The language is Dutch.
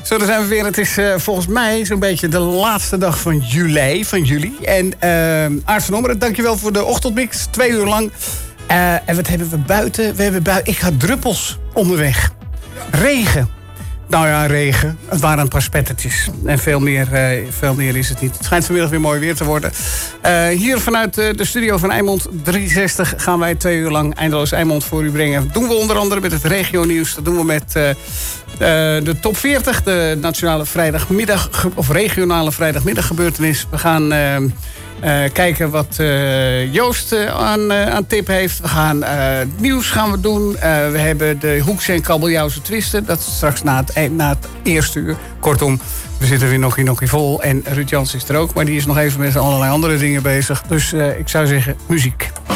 Zo, daar zijn we weer. Het is volgens mij zo'n beetje de laatste dag van juli. En Aart van Ommeren, dankjewel voor de ochtendmix. 2 uur lang. En wat hebben we buiten? Ik had druppels onderweg. Regen. Nou ja, regen. Het waren een paar spettertjes. En veel meer is het niet. Het schijnt vanmiddag weer mooi weer te worden. Hier vanuit de studio van Eimond 360 gaan wij 2 uur lang Eindeloos Eimond voor u brengen. Dat doen we onder andere met het regionieuws. Dat doen we met de top 40. De nationale vrijdagmiddag of regionale vrijdagmiddaggebeurtenis. We gaan kijken wat Joost aan tip heeft. We gaan nieuws gaan we doen. We hebben de Hoekse en Kabeljauwse twisten. Dat is straks na het eerste uur. Kortom, we zitten weer nokkie vol. En Ruud Jans is er ook. Maar die is nog even met allerlei andere dingen bezig. Dus ik zou zeggen, muziek.